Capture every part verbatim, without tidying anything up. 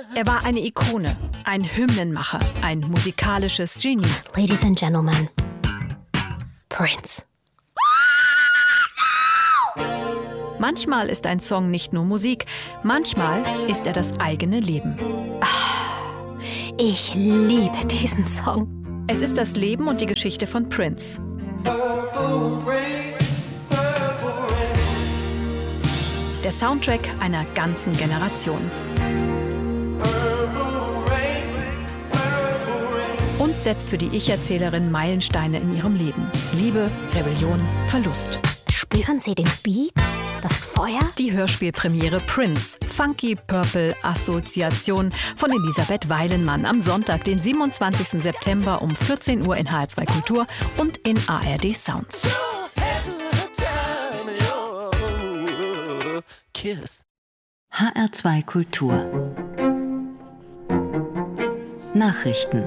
Er war eine Ikone, ein Hymnenmacher, ein musikalisches Genie. Ladies and Gentlemen, Prince. Manchmal ist ein Song nicht nur Musik, manchmal ist er das eigene Leben. Ich liebe diesen Song. Es ist das Leben und die Geschichte von Prince. Der Soundtrack einer ganzen Generation. Und setzt für die Ich-Erzählerin Meilensteine in ihrem Leben. Liebe, Rebellion, Verlust. Spüren Sie den Beat? Das Feuer? Die Hörspielpremiere Prince, Funky Purple Assoziation von Elisabeth Weilenmann am Sonntag, den siebenundzwanzigsten September um vierzehn Uhr in H R zwei Kultur und in A R D Sounds. H R zwei Kultur Nachrichten.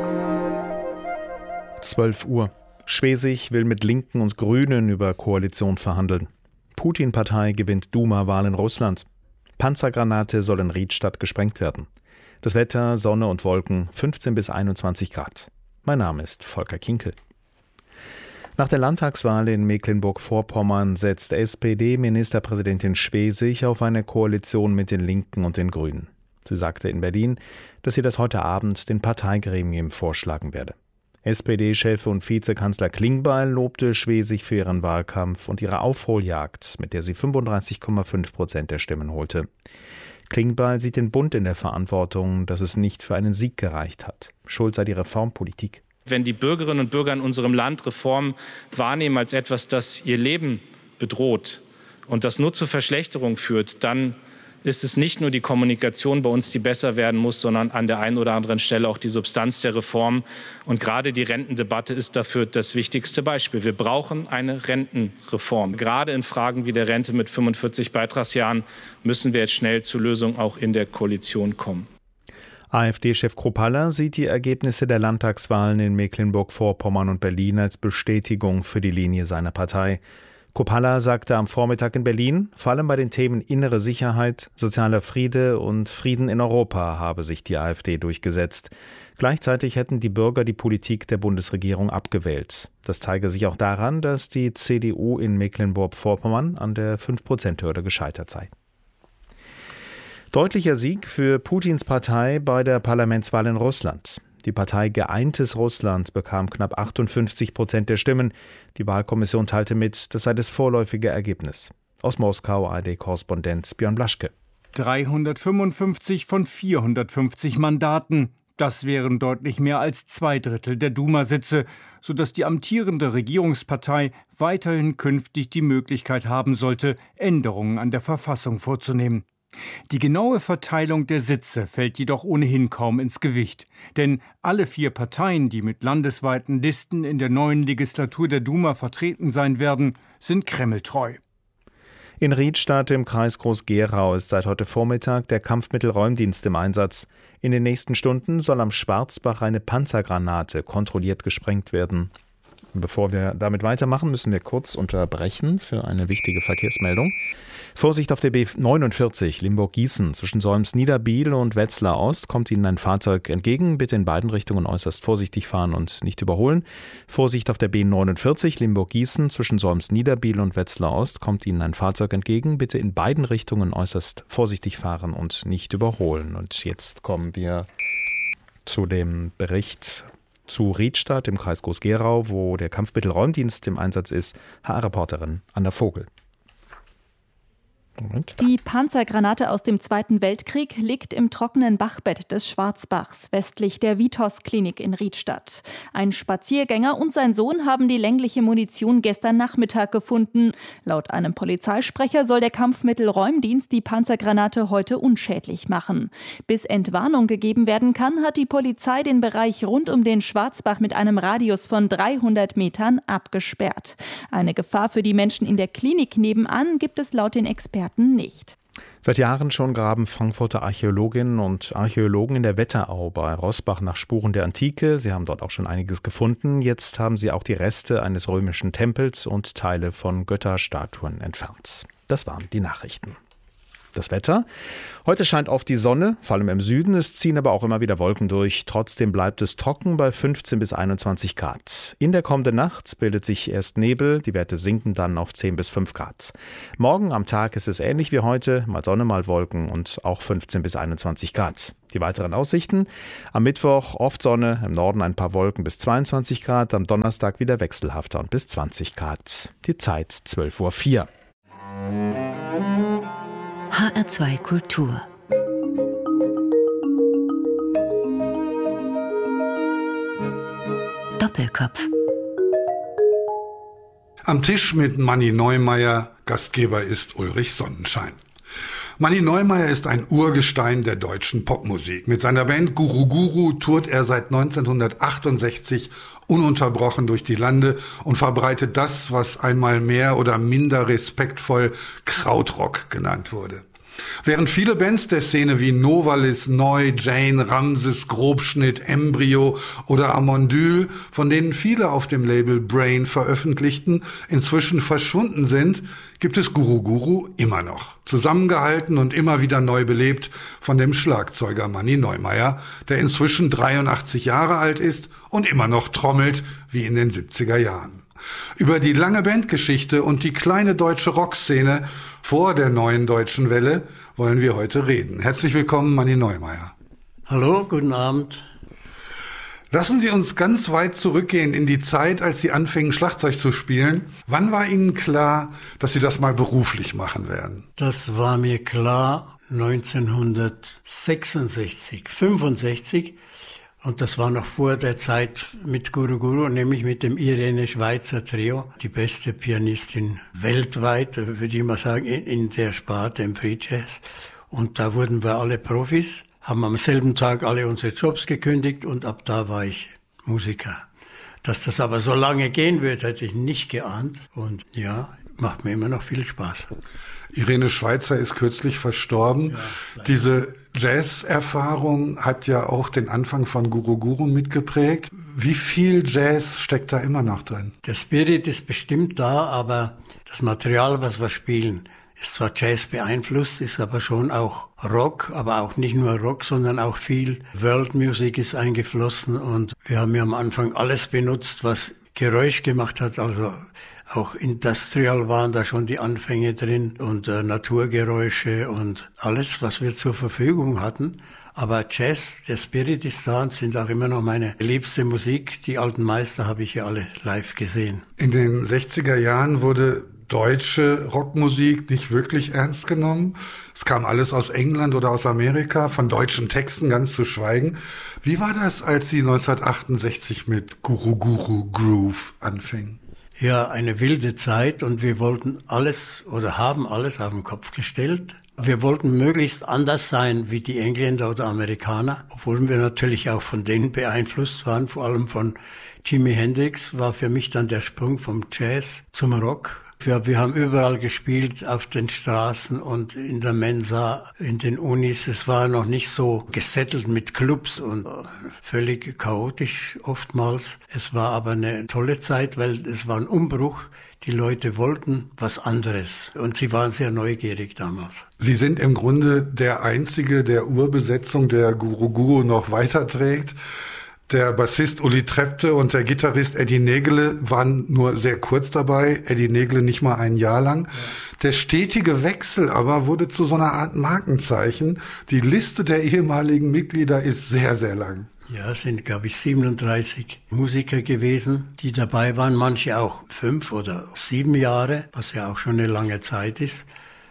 zwölf Uhr. Schwesig will mit Linken und Grünen über Koalition verhandeln. Putin-Partei gewinnt Duma-Wahl in Russland. Panzergranate soll in Riedstadt gesprengt werden. Das Wetter, Sonne und Wolken, fünfzehn bis einundzwanzig Grad. Mein Name ist Volker Kinkel. Nach der Landtagswahl in Mecklenburg-Vorpommern setzt S P D-Ministerpräsidentin Schwesig auf eine Koalition mit den Linken und den Grünen. Sie sagte in Berlin, dass sie das heute Abend den Parteigremien vorschlagen werde. S P D-Chef und Vizekanzler Klingbeil lobte Schwesig für ihren Wahlkampf und ihre Aufholjagd, mit der sie fünfunddreißig Komma fünf Prozent der Stimmen holte. Klingbeil sieht den Bund in der Verantwortung, dass es nicht für einen Sieg gereicht hat. Schuld sei die Reformpolitik. Wenn die Bürgerinnen und Bürger in unserem Land Reformen wahrnehmen als etwas, das ihr Leben bedroht und das nur zur Verschlechterung führt, dann ist es nicht nur die Kommunikation bei uns, die besser werden muss, sondern an der einen oder anderen Stelle auch die Substanz der Reform. Und gerade die Rentendebatte ist dafür das wichtigste Beispiel. Wir brauchen eine Rentenreform. Gerade in Fragen wie der Rente mit fünfundvierzig Beitragsjahren müssen wir jetzt schnell zur Lösung auch in der Koalition kommen. AfD-Chef Kropalla sieht die Ergebnisse der Landtagswahlen in Mecklenburg-Vorpommern und Berlin als Bestätigung für die Linie seiner Partei. Kropalla sagte am Vormittag in Berlin, vor allem bei den Themen innere Sicherheit, sozialer Friede und Frieden in Europa habe sich die AfD durchgesetzt. Gleichzeitig hätten die Bürger die Politik der Bundesregierung abgewählt. Das zeige sich auch daran, dass die C D U in Mecklenburg-Vorpommern an der fünf Prozent Hürde gescheitert sei. Deutlicher Sieg für Putins Partei bei der Parlamentswahl in Russland. Die Partei Geeintes Russland bekam knapp achtundfünfzig Prozent der Stimmen. Die Wahlkommission teilte mit, das sei das vorläufige Ergebnis. Aus Moskau A R D-Korrespondent Björn Blaschke. dreihundertfünfundfünfzig von vierhundertfünfzig Mandaten. Das wären deutlich mehr als zwei Drittel der Duma-Sitze, sodass die amtierende Regierungspartei weiterhin künftig die Möglichkeit haben sollte, Änderungen an der Verfassung vorzunehmen. Die genaue Verteilung der Sitze fällt jedoch ohnehin kaum ins Gewicht. Denn alle vier Parteien, die mit landesweiten Listen in der neuen Legislatur der Duma vertreten sein werden, sind kremltreu. In Riedstadt im Kreis Groß-Gerau ist seit heute Vormittag der Kampfmittelräumdienst im Einsatz. In den nächsten Stunden soll am Schwarzbach eine Panzergranate kontrolliert gesprengt werden. Bevor wir damit weitermachen, müssen wir kurz unterbrechen für eine wichtige Verkehrsmeldung. Vorsicht auf der B neunundvierzig Limburg-Gießen. Zwischen Solms-Niederbiel und Wetzlar Ost kommt Ihnen ein Fahrzeug entgegen. Bitte in beiden Richtungen äußerst vorsichtig fahren und nicht überholen. Vorsicht auf der B neunundvierzig Limburg-Gießen. Zwischen Solms-Niederbiel und Wetzlar Ost kommt Ihnen ein Fahrzeug entgegen. Bitte in beiden Richtungen äußerst vorsichtig fahren und nicht überholen. Und jetzt kommen wir zu dem Bericht zu Riedstadt im Kreis Groß-Gerau, wo der Kampfmittelräumdienst im Einsatz ist. H R-Reporterin Anna Vogel. Moment. Die Panzergranate aus dem Zweiten Weltkrieg liegt im trockenen Bachbett des Schwarzbachs, westlich der Vitos-Klinik in Riedstadt. Ein Spaziergänger und sein Sohn haben die längliche Munition gestern Nachmittag gefunden. Laut einem Polizeisprecher soll der Kampfmittelräumdienst die Panzergranate heute unschädlich machen. Bis Entwarnung gegeben werden kann, hat die Polizei den Bereich rund um den Schwarzbach mit einem Radius von dreihundert Metern abgesperrt. Eine Gefahr für die Menschen in der Klinik nebenan gibt es laut den Experten nicht. Seit Jahren schon graben Frankfurter Archäologinnen und Archäologen in der Wetterau bei Roßbach nach Spuren der Antike. Sie haben dort auch schon einiges gefunden. Jetzt haben sie auch die Reste eines römischen Tempels und Teile von Götterstatuen entfernt. Das waren die Nachrichten. Das Wetter? Heute scheint oft die Sonne, vor allem im Süden. Es ziehen aber auch immer wieder Wolken durch. Trotzdem bleibt es trocken bei fünfzehn bis einundzwanzig Grad. In der kommenden Nacht bildet sich erst Nebel. Die Werte sinken dann auf zehn bis fünf Grad. Morgen am Tag ist es ähnlich wie heute. Mal Sonne, mal Wolken und auch fünfzehn bis einundzwanzig Grad. Die weiteren Aussichten: am Mittwoch oft Sonne, im Norden ein paar Wolken bis zweiundzwanzig Grad. Am Donnerstag wieder wechselhafter und bis zwanzig Grad. Die Zeit zwölf Uhr vier. H R zwei Kultur. Doppelkopf. Am Tisch mit Manni Neumeier, Gastgeber ist Ulrich Sonnenschein. Manni Neumeier ist ein Urgestein der deutschen Popmusik. Mit seiner Band Guru Guru tourt er seit neunzehnhundertachtundsechzig ununterbrochen durch die Lande und verbreitet das, was einmal mehr oder minder respektvoll Krautrock genannt wurde. Während viele Bands der Szene wie Novalis, Neu, Jane, Ramses, Grobschnitt, Embryo oder Amondyl, von denen viele auf dem Label Brain veröffentlichten, inzwischen verschwunden sind, gibt es Guru Guru immer noch. Zusammengehalten und immer wieder neu belebt von dem Schlagzeuger Manni Neumeier, der inzwischen dreiundachtzig Jahre alt ist und immer noch trommelt wie in den siebziger Jahren. Über die lange Bandgeschichte und die kleine deutsche Rockszene vor der neuen deutschen Welle wollen wir heute reden. Herzlich willkommen, Manni Neumeier. Hallo, guten Abend. Lassen Sie uns ganz weit zurückgehen in die Zeit, als Sie anfingen, Schlagzeug zu spielen. Wann war Ihnen klar, dass Sie das mal beruflich machen werden? Das war mir klar neunzehnhundertsechsundsechzig, fünfundsechzig. Und das war noch vor der Zeit mit Guru Guru, nämlich mit dem Irene Schweizer Trio. Die beste Pianistin weltweit, würde ich mal sagen, in, in der Sparte, im Free Jazz. Und da wurden wir alle Profis, haben am selben Tag alle unsere Jobs gekündigt und ab da war ich Musiker. Dass das aber so lange gehen wird, hätte ich nicht geahnt. Und ja, macht mir immer noch viel Spaß. Irene Schweizer ist kürzlich verstorben. Ja, diese Jazz-Erfahrung hat ja auch den Anfang von Guru Guru mitgeprägt. Wie viel Jazz steckt da immer noch drin? Der Spirit ist bestimmt da, aber das Material, was wir spielen, ist zwar Jazz beeinflusst, ist aber schon auch Rock, aber auch nicht nur Rock, sondern auch viel World Music ist eingeflossen und wir haben ja am Anfang alles benutzt, was Geräusch gemacht hat, also auch Industrial waren da schon die Anfänge drin und äh, Naturgeräusche und alles, was wir zur Verfügung hatten. Aber Jazz, der Spirit ist da und sind auch immer noch meine liebste Musik. Die alten Meister habe ich ja alle live gesehen. In den sechziger Jahren wurde deutsche Rockmusik nicht wirklich ernst genommen. Es kam alles aus England oder aus Amerika, von deutschen Texten ganz zu schweigen. Wie war das, als Sie neunzehnhundertachtundsechzig mit Guru Guru Groove anfingen? Ja, eine wilde Zeit und wir wollten alles oder haben alles auf den Kopf gestellt. Wir wollten möglichst anders sein wie die Engländer oder Amerikaner, obwohl wir natürlich auch von denen beeinflusst waren, vor allem von Jimi Hendrix war für mich dann der Sprung vom Jazz zum Rock. Ja, wir haben überall gespielt, auf den Straßen und in der Mensa, in den Unis. Es war noch nicht so gesettelt mit Clubs und völlig chaotisch oftmals. Es war aber eine tolle Zeit, weil es war ein Umbruch. Die Leute wollten was anderes und sie waren sehr neugierig damals. Sie sind im Grunde der Einzige der Urbesetzung, der Guru Guru noch weiterträgt. Der Bassist Uli Trepte und der Gitarrist Eddie Nägele waren nur sehr kurz dabei, Eddie Nägele nicht mal ein Jahr lang. Ja. Der stetige Wechsel aber wurde zu so einer Art Markenzeichen. Die Liste der ehemaligen Mitglieder ist sehr, sehr lang. Ja, es sind, glaube ich, siebenunddreißig Musiker gewesen, die dabei waren. Manche auch fünf oder sieben Jahre, was ja auch schon eine lange Zeit ist.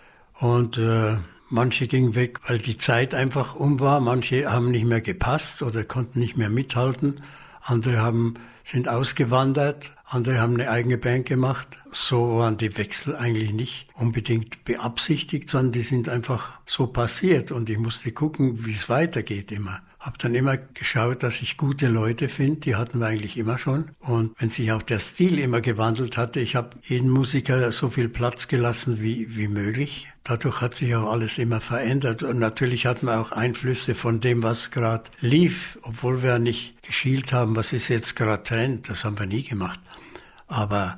Und äh, manche gingen weg, weil die Zeit einfach um war. Manche haben nicht mehr gepasst oder konnten nicht mehr mithalten. Andere haben, sind ausgewandert. Andere haben eine eigene Band gemacht. So waren die Wechsel eigentlich nicht unbedingt beabsichtigt, sondern die sind einfach so passiert. Und ich musste gucken, wie es weitergeht immer. Hab dann immer geschaut, dass ich gute Leute finde. Die hatten wir eigentlich immer schon. Und wenn sich auch der Stil immer gewandelt hatte, ich habe jeden Musiker so viel Platz gelassen wie, wie möglich. Dadurch hat sich auch alles immer verändert. Und natürlich hatten wir auch Einflüsse von dem, was gerade lief. Obwohl wir nicht geschielt haben, was ist jetzt gerade Trend. Das haben wir nie gemacht. Aber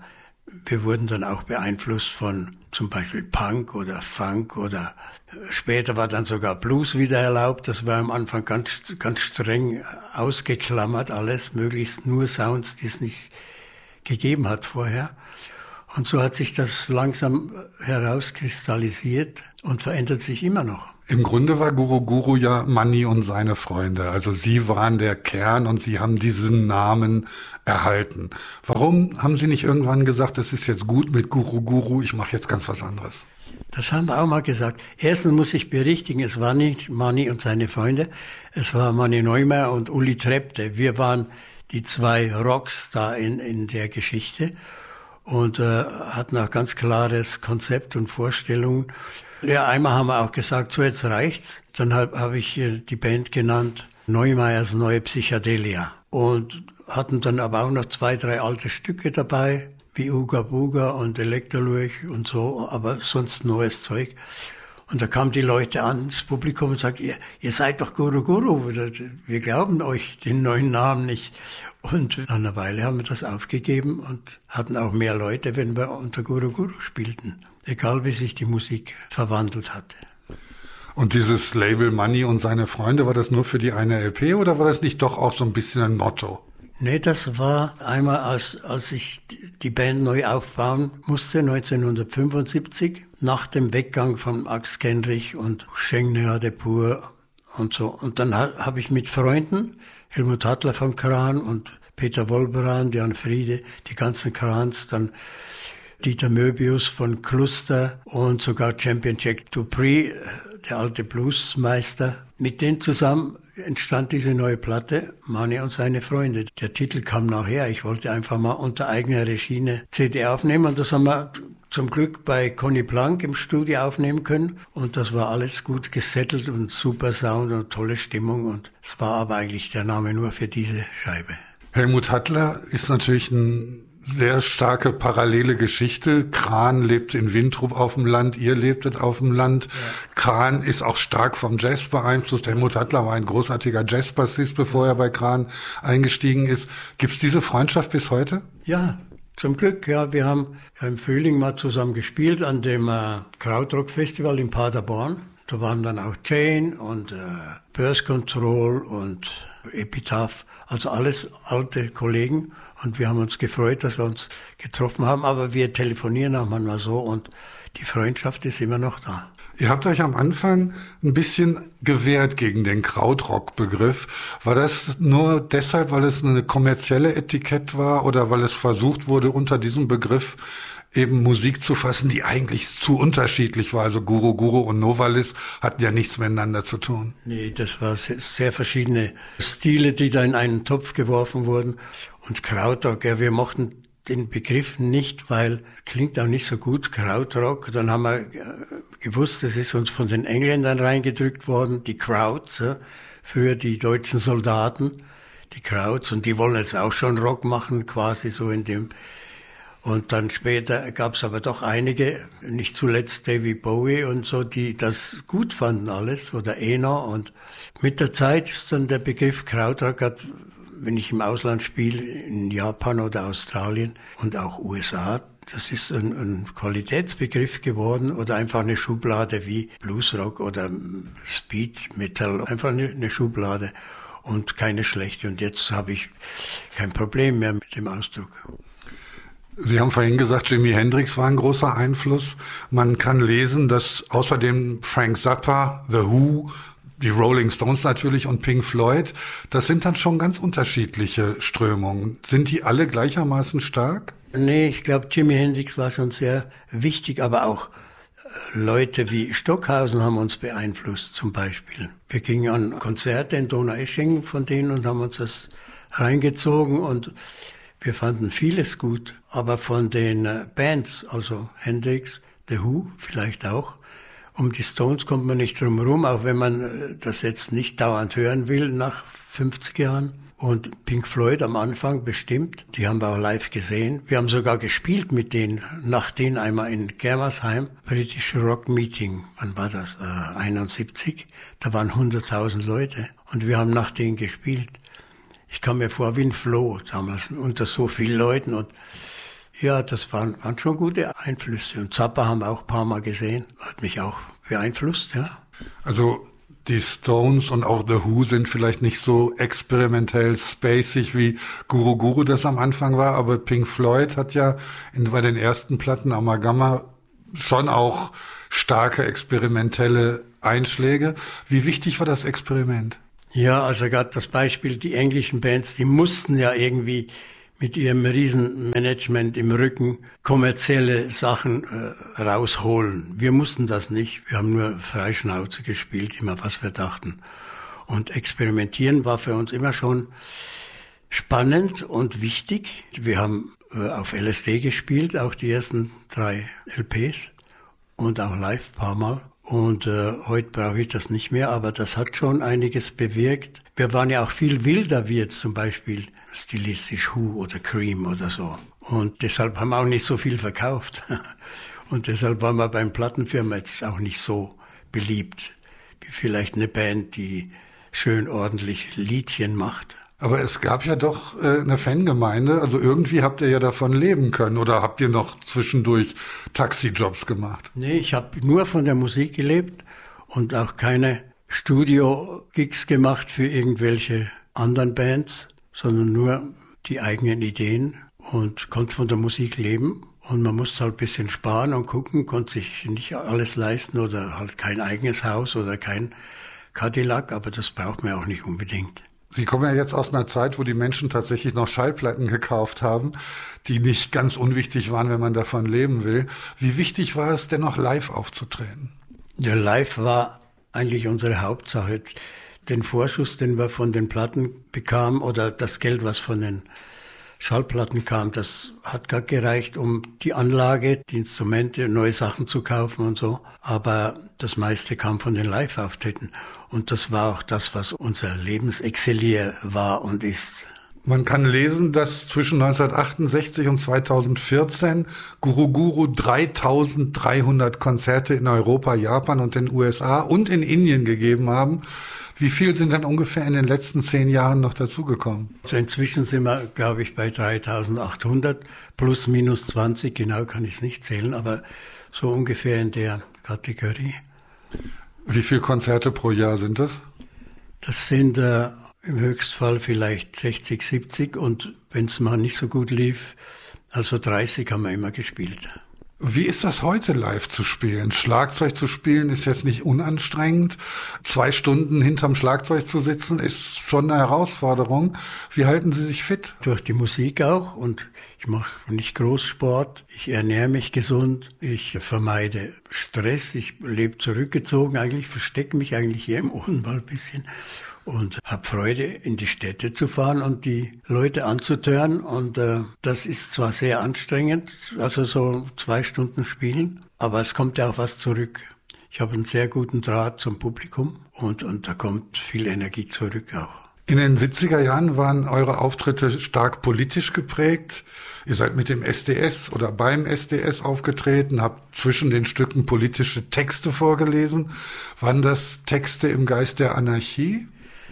wir wurden dann auch beeinflusst von zum Beispiel Punk oder Funk oder später war dann sogar Blues wieder erlaubt. Das war am Anfang ganz, ganz streng ausgeklammert, alles, möglichst nur Sounds, die es nicht gegeben hat vorher. Und so hat sich das langsam herauskristallisiert und verändert sich immer noch. Im Grunde war Guru Guru ja Manni und seine Freunde. Also Sie waren der Kern und Sie haben diesen Namen erhalten. Warum haben Sie nicht irgendwann gesagt, das ist jetzt gut mit Guru Guru, ich mache jetzt ganz was anderes? Das haben wir auch mal gesagt. Erstens muss ich berichtigen, es war nicht Manni und seine Freunde, es war Manni Neumeier und Uli Trepte. Wir waren die zwei Rocks da in, in der Geschichte und äh, hatten auch ganz klares Konzept und Vorstellungen. Ja, einmal haben wir auch gesagt, so jetzt reicht's. Dann habe hab ich die Band genannt Neumeiers Neue Psychedelia und hatten dann aber auch noch zwei, drei alte Stücke dabei, wie Uga Buga und Elektrolurch und so, aber sonst neues Zeug. Und da kamen die Leute ans Publikum und sagten, ihr, ihr seid doch Guru Guru, wir glauben euch den neuen Namen nicht. Und nach einer Weile haben wir das aufgegeben und hatten auch mehr Leute, wenn wir unter Guru Guru spielten. Egal wie sich die Musik verwandelt hatte. Und dieses Label Manni und seine Freunde, war das nur für die eine L P oder war das nicht doch auch so ein bisschen ein Motto? Nee, das war einmal, als, als ich die Band neu aufbauen musste, neunzehnhundertfünfundsiebzig, nach dem Weggang von Max Kendrich und Cheng de Pur und so. Und dann ha, habe ich mit Freunden, Helmut Hattler von Kran und Peter Wolberan, Jan Friede, die ganzen Krans, dann Dieter Möbius von Cluster und sogar Champion Jack Dupree, der alte Bluesmeister. Mit denen zusammen entstand diese neue Platte, Manni und seine Freunde. Der Titel kam nachher. Ich wollte einfach mal unter eigener Regie eine C D aufnehmen und das haben wir zum Glück bei Conny Plank im Studio aufnehmen können. Und das war alles gut gesettelt und super Sound und tolle Stimmung. Und es war aber eigentlich der Name nur für diese Scheibe. Helmut Hattler ist natürlich ein sehr starke parallele Geschichte. Kran lebt in Wintrup auf dem Land, ihr lebtet auf dem Land. Ja. Kran ist auch stark vom Jazz beeinflusst. Helmut Hattler war ein großartiger Jazzbassist, bevor er bei Kran eingestiegen ist. Gibt es diese Freundschaft bis heute? Ja, zum Glück. Ja, wir haben im Frühling mal zusammen gespielt an dem äh, Krautrock-Festival in Paderborn. Da waren dann auch Jane und äh, Birth Control und Epitaph, also alles alte Kollegen. Und wir haben uns gefreut, dass wir uns getroffen haben, aber wir telefonieren auch manchmal so und die Freundschaft ist immer noch da. Ihr habt euch am Anfang ein bisschen gewehrt gegen den Krautrock-Begriff. War das nur deshalb, weil es eine kommerzielle Etikett war oder weil es versucht wurde, unter diesem Begriff eben Musik zu fassen, die eigentlich zu unterschiedlich war? Also Guru Guru und Novalis hatten ja nichts miteinander zu tun. Nee, das waren sehr, sehr verschiedene Stile, die da in einen Topf geworfen wurden. Und Krautrock, ja, wir mochten den Begriff nicht, weil klingt auch nicht so gut, Krautrock. Dann haben wir gewusst, das ist uns von den Engländern reingedrückt worden, die Krauts, ja, früher die deutschen Soldaten, die Krauts, und die wollen jetzt auch schon Rock machen, quasi so in dem. Und dann später gab es aber doch einige, nicht zuletzt David Bowie und so, die das gut fanden alles, oder Eno. Und mit der Zeit ist dann der Begriff Krautrock, hat, wenn ich im Ausland spiele, in Japan oder Australien und auch U S A, das ist ein, ein Qualitätsbegriff geworden oder einfach eine Schublade wie Bluesrock oder Speed Metal, einfach eine, eine Schublade und keine schlechte. Und jetzt habe ich kein Problem mehr mit dem Ausdruck. Sie haben vorhin gesagt, Jimi Hendrix war ein großer Einfluss. Man kann lesen, dass außerdem Frank Zappa, The Who, die Rolling Stones natürlich und Pink Floyd, das sind dann schon ganz unterschiedliche Strömungen. Sind die alle gleichermaßen stark? Nee, ich glaube, Jimi Hendrix war schon sehr wichtig, aber auch Leute wie Stockhausen haben uns beeinflusst, zum Beispiel. Wir gingen an Konzerte in Donaueschingen von denen und haben uns das reingezogen und wir fanden vieles gut. Aber von den Bands, also Hendrix, The Who vielleicht auch, um die Stones kommt man nicht drum herum, auch wenn man das jetzt nicht dauernd hören will nach fünfzig Jahren. Und Pink Floyd am Anfang bestimmt, die haben wir auch live gesehen. Wir haben sogar gespielt mit denen, nach denen einmal in Germersheim, British Rock Meeting, wann war das, äh, einundsiebzig, da waren hunderttausend Leute und wir haben nach denen gespielt. Ich kam mir vor wie ein Floh damals, unter so vielen Leuten und Ja, das waren, waren schon gute Einflüsse. Und Zappa haben wir auch ein paar Mal gesehen. Hat mich auch beeinflusst, ja. Also die Stones und auch The Who sind vielleicht nicht so experimentell spacig, wie Guru Guru das am Anfang war, aber Pink Floyd hat ja in, bei den ersten Platten Amalgama schon auch starke experimentelle Einschläge. Wie wichtig war das Experiment? Ja, also gerade das Beispiel, die englischen Bands, die mussten ja irgendwie mit ihrem Riesenmanagement im Rücken kommerzielle Sachen äh, rausholen. Wir mussten das nicht. Wir haben nur Freischnauze gespielt, immer was wir dachten. Und experimentieren war für uns immer schon spannend und wichtig. Wir haben äh, auf L S D gespielt, auch die ersten drei L Ps und auch live ein paar Mal. Und äh, heute brauche ich das nicht mehr, aber das hat schon einiges bewirkt. Wir waren ja auch viel wilder, wie jetzt zum Beispiel stilistisch Who oder Cream oder so. Und deshalb haben wir auch nicht so viel verkauft. Und deshalb waren wir beim Plattenfirma jetzt auch nicht so beliebt, wie vielleicht eine Band, die schön ordentlich Liedchen macht. Aber es gab ja doch äh, eine Fangemeinde, also irgendwie habt ihr ja davon leben können, oder habt ihr noch zwischendurch Taxijobs gemacht? Nee, ich habe nur von der Musik gelebt und auch keine Studio-Gigs gemacht für irgendwelche anderen Bands, sondern nur die eigenen Ideen und konnte von der Musik leben. Und man musste halt ein bisschen sparen und gucken, konnte sich nicht alles leisten oder halt kein eigenes Haus oder kein Cadillac, aber das braucht man ja auch nicht unbedingt. Sie kommen ja jetzt aus einer Zeit, wo die Menschen tatsächlich noch Schallplatten gekauft haben, die nicht ganz unwichtig waren, wenn man davon leben will. Wie wichtig war es denn noch, live aufzutreten? Ja, live war eigentlich unsere Hauptsache. Den Vorschuss, den wir von den Platten bekamen, oder das Geld, was von den Schallplatten kam, das hat gar gereicht, um die Anlage, die Instrumente, neue Sachen zu kaufen und so. Aber das meiste kam von den Live-Auftritten. Und das war auch das, was unser Lebensexilier war und ist. Man kann lesen, dass zwischen neunzehnhundertachtundsechzig und zweitausendvierzehn Guru Guru dreitausenddreihundert Konzerte in Europa, Japan und den U S A und in Indien gegeben haben. Wie viel sind dann ungefähr in den letzten zehn Jahren noch dazugekommen? Also inzwischen sind wir, glaube ich, bei dreitausendachthundert, plus minus zwanzig, genau kann ich es nicht zählen, aber so ungefähr in der Kategorie. Wie viele Konzerte pro Jahr sind das? Das sind äh, im Höchstfall vielleicht sechzig, siebzig und wenn es mal nicht so gut lief, also dreißig haben wir immer gespielt. Wie ist das heute, live zu spielen? Schlagzeug zu spielen ist jetzt nicht unanstrengend. Zwei Stunden hinterm Schlagzeug zu sitzen ist schon eine Herausforderung. Wie halten Sie sich fit? Durch die Musik auch, und ich mache nicht Großsport. Ich ernähre mich gesund. Ich vermeide Stress. Ich lebe zurückgezogen eigentlich, verstecke mich eigentlich hier im Odenwald ein bisschen. Und habe Freude, in die Städte zu fahren und die Leute anzutören. Und äh, das ist zwar sehr anstrengend, also so zwei Stunden spielen, aber es kommt ja auch was zurück. Ich habe einen sehr guten Draht zum Publikum und, und da kommt viel Energie zurück auch. In den siebziger Jahren waren eure Auftritte stark politisch geprägt. Ihr seid mit dem S D S oder beim S D S aufgetreten, habt zwischen den Stücken politische Texte vorgelesen. Waren das Texte im Geist der Anarchie?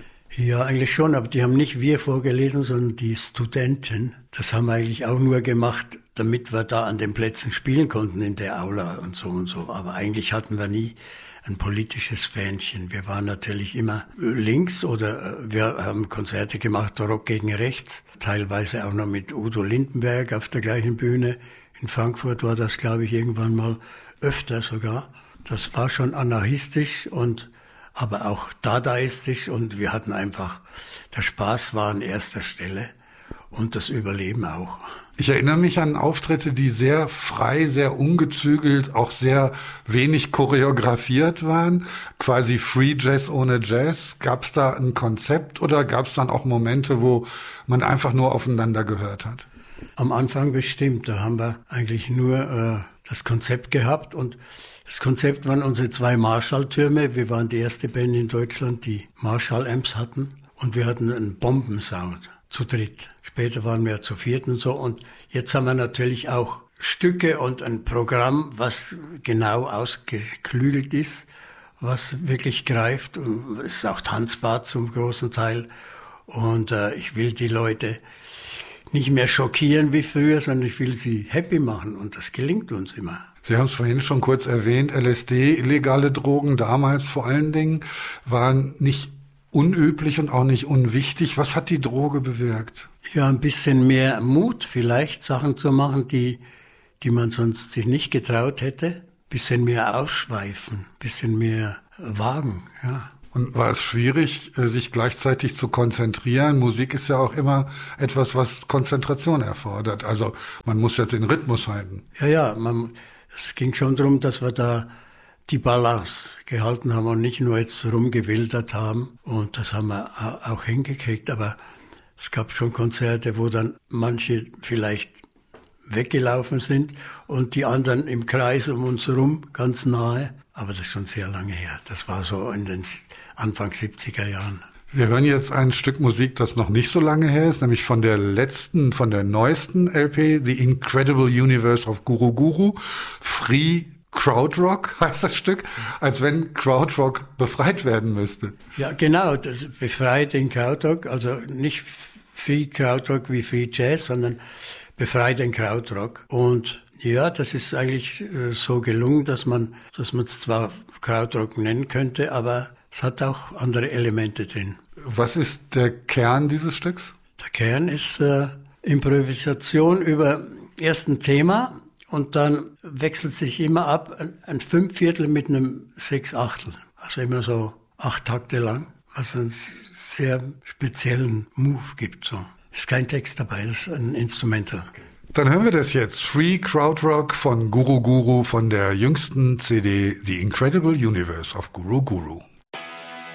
Ja, eigentlich schon, aber die haben nicht wir vorgelesen, sondern die Studenten. Das haben wir eigentlich auch nur gemacht, damit wir da an den Plätzen spielen konnten in der Aula und so und so. Aber eigentlich hatten wir nie ein politisches Fähnchen. Wir waren natürlich immer links oder wir haben Konzerte gemacht, Rock gegen Rechts, teilweise auch noch mit Udo Lindenberg auf der gleichen Bühne. In Frankfurt war das, glaube ich, irgendwann mal öfter sogar. Das war schon anarchistisch und aber auch dadaistisch, und wir hatten einfach, der Spaß war an erster Stelle und das Überleben auch. Ich erinnere mich an Auftritte, die sehr frei, sehr ungezügelt, auch sehr wenig choreografiert waren, quasi Free Jazz ohne Jazz. Gab es da ein Konzept oder gab es dann auch Momente, wo man einfach nur aufeinander gehört hat? Am Anfang bestimmt, da haben wir eigentlich nur äh, das Konzept gehabt, und das Konzept waren unsere zwei Marshall-Türme. Wir waren die erste Band in Deutschland, die Marshall-Amps hatten. Und wir hatten einen Bombensound, zu dritt. Später waren wir zu viert und so. Und jetzt haben wir natürlich auch Stücke und ein Programm, was genau ausgeklügelt ist, was wirklich greift. Und es ist auch tanzbar zum großen Teil. Und äh, ich will die Leute nicht mehr schockieren wie früher, sondern ich will sie happy machen und das gelingt uns immer. Sie haben es vorhin schon kurz erwähnt, L S D, illegale Drogen damals vor allen Dingen, waren nicht unüblich und auch nicht unwichtig. Was hat die Droge bewirkt? Ja, ein bisschen mehr Mut vielleicht, Sachen zu machen, die, die man sonst sich nicht getraut hätte. Ein bisschen mehr ausschweifen, ein bisschen mehr wagen, ja. Und war es schwierig, sich gleichzeitig zu konzentrieren? Musik ist ja auch immer etwas, was Konzentration erfordert. Also man muss jetzt den Rhythmus halten. Ja, ja, man, es ging schon darum, dass wir da die Balance gehalten haben und nicht nur jetzt rumgewildert haben. Und das haben wir auch hingekriegt. Aber es gab schon Konzerte, wo dann manche vielleicht weggelaufen sind und die anderen im Kreis um uns herum, ganz nahe. Aber das ist schon sehr lange her. Das war so in den Anfang siebziger Jahren. Wir hören jetzt ein Stück Musik, das noch nicht so lange her ist, nämlich von der letzten, von der neuesten L P, The Incredible Universe of Guru Guru. Free Krautrock heißt das Stück, als wenn Krautrock befreit werden müsste. Ja, genau, das befreit den Krautrock, also nicht Free Krautrock wie Free Jazz, sondern befreit den Krautrock. Und ja, das ist eigentlich äh, so gelungen, dass man dass man es zwar Krautrock nennen könnte, aber es hat auch andere Elemente drin. Was ist der Kern dieses Stücks? Der Kern ist äh, Improvisation über erst ein Thema und dann wechselt sich immer ab ein, ein Fünfviertel mit einem Sechsachtel. Also immer so acht Takte lang, was einen sehr speziellen Move gibt. So. Ist kein Text dabei, ist ein Instrumental. Dann hören wir das jetzt. Free Krautrock von Guru Guru von der jüngsten C D The Incredible Universe of Guru Guru.